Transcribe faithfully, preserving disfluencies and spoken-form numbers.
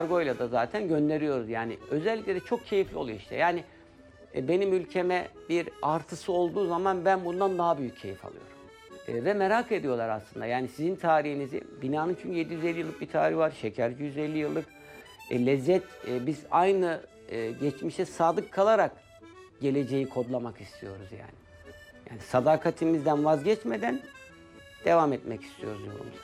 Kargoyla da zaten gönderiyoruz yani. Özellikle de çok keyifli oluyor işte. Yani e, benim ülkeme bir artısı olduğu zaman ben bundan daha büyük keyif alıyorum. E, ve merak ediyorlar aslında. Yani sizin tarihinizi, binanın çünkü yedi yüz elli yıllık bir tarihi var, şekerci yüz elli yıllık. E, lezzet, e, biz aynı e, geçmişe sadık kalarak geleceği kodlamak istiyoruz yani. Yani sadakatimizden vazgeçmeden devam etmek istiyoruz yolumuza.